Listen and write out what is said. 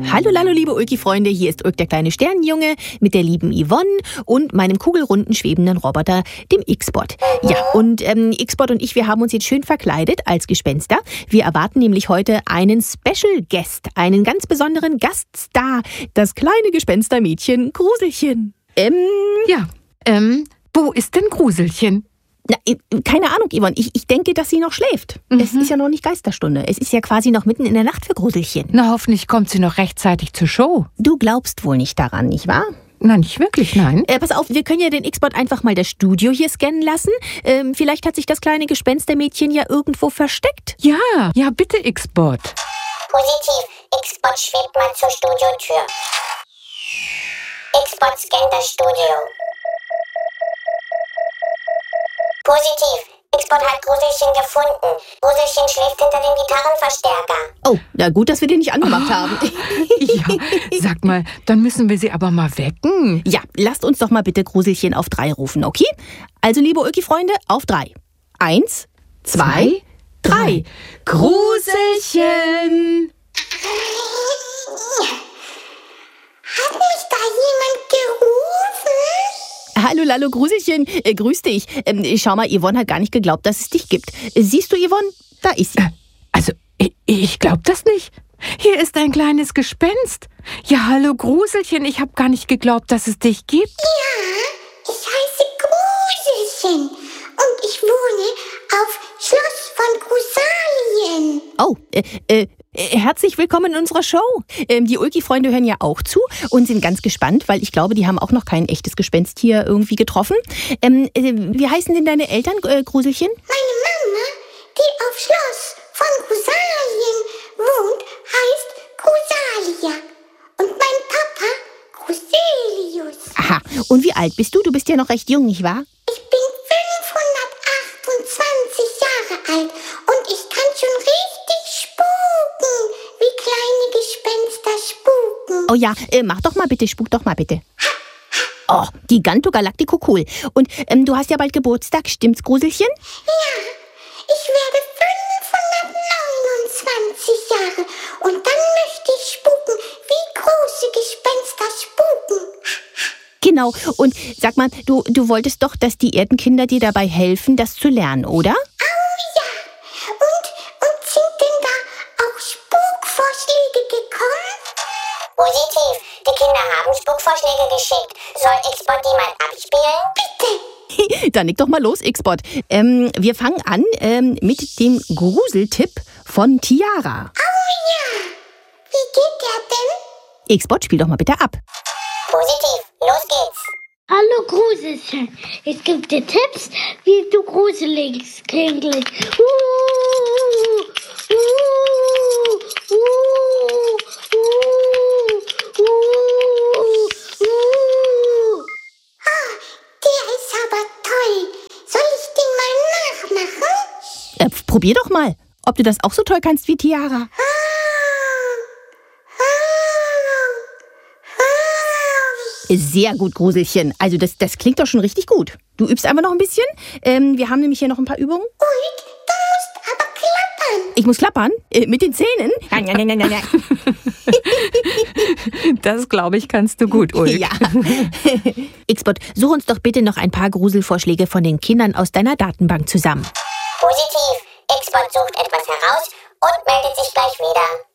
Hallo, lalo, liebe Ulki-Freunde, hier ist Ulk, der kleine Sternenjunge, mit der lieben Yvonne und meinem kugelrunden schwebenden Roboter, dem X-Bot. Ja, und X-Bot und ich, wir haben uns jetzt schön verkleidet als Gespenster. Wir erwarten nämlich heute einen Special Guest, einen ganz besonderen Gaststar, das kleine Gespenstermädchen Gruselchen. Wo ist denn Gruselchen? Na, keine Ahnung, Yvonne. Ich denke, dass sie noch schläft. Es ist ja noch nicht Geisterstunde. Es ist ja quasi noch mitten in der Nacht für Gruselchen. Na, hoffentlich kommt sie noch rechtzeitig zur Show. Du glaubst wohl nicht daran, nicht wahr? Na, nicht wirklich, nein. Pass auf, wir können ja den X-Bot einfach mal das Studio hier scannen lassen. Vielleicht hat sich das kleine Gespenstermädchen ja irgendwo versteckt. Ja, bitte, X-Bot. Positiv. X-Bot schwebt mal zur Studiotür. X-Bot scannt das Studio. Positiv. X-Bot hat Gruselchen gefunden. Gruselchen schläft hinter dem Gitarrenverstärker. Oh, na gut, dass wir den nicht angemacht haben. Ja, sag mal, dann müssen wir sie aber mal wecken. Ja, lasst uns doch mal bitte Gruselchen auf 3 rufen, okay? Also, liebe Ulki-Freunde, auf 3. 1, 2, 3. Gruselchen! Hat mich da jemand gerufen? Hallo, Lalo, Gruselchen, grüß dich. Schau mal, Yvonne hat gar nicht geglaubt, dass es dich gibt. Siehst du, Yvonne? Da ist sie. Also, ich glaub das nicht. Hier ist ein kleines Gespenst. Ja, hallo, Gruselchen, ich habe gar nicht geglaubt, dass es dich gibt. Ja, ich heiße Gruselchen und ich wohne auf Schloss von Grusalien. Oh, herzlich willkommen in unserer Show. Die Ulki-Freunde hören ja auch zu und sind ganz gespannt, weil ich glaube, die haben auch noch kein echtes Gespenst hier irgendwie getroffen. Wie heißen denn deine Eltern, Gruselchen? Meine Mama, die auf Schloss von Grusalien wohnt, heißt Grusalia. Und mein Papa, Gruselius. Aha, und wie alt bist du? Du bist ja noch recht jung, nicht wahr? Ich bin 528 Jahre alt und ich kann schon richtig spuken, wie kleine Gespenster spuken. Oh ja, mach doch mal bitte, spuk doch mal bitte. Oh, Giganto Galactico, cool. Und du hast ja bald Geburtstag, stimmt's, Gruselchen? Ja, ich werde 529 Jahre und dann möchte ich spuken, wie große Gespenster spuken. Genau, und sag mal, du wolltest doch, dass die Erdenkinder dir dabei helfen, das zu lernen, oder? Oh ja, und sind denn da auch Spukvorschläge gekommen? Positiv, die Kinder haben Spukvorschläge geschickt. Soll X-Bot die mal abspielen? Bitte. Dann leg doch mal los, X-Bot. Wir fangen an mit dem Gruseltipp von Tiara. Oh ja, wie geht der denn? X-Bot, spiel doch mal bitte ab. Positiv, los geht's. Hallo Gruselchen, es gibt dir Tipps, wie du gruselig klingst. Der ist aber toll. Soll ich den mal nachmachen? Probier doch mal, ob du das auch so toll kannst wie Tiara. Sehr gut, Gruselchen. Also das klingt doch schon richtig gut. Du übst einfach noch ein bisschen. Wir haben nämlich hier noch ein paar Übungen. Ulk, du musst aber klappern. Ich muss klappern? Mit den Zähnen? Das, glaube ich, kannst du gut, Ulk. Ja. X-Bot, such uns doch bitte noch ein paar Gruselvorschläge von den Kindern aus deiner Datenbank zusammen. Positiv, X-Bot sucht etwas heraus und meldet sich gleich wieder.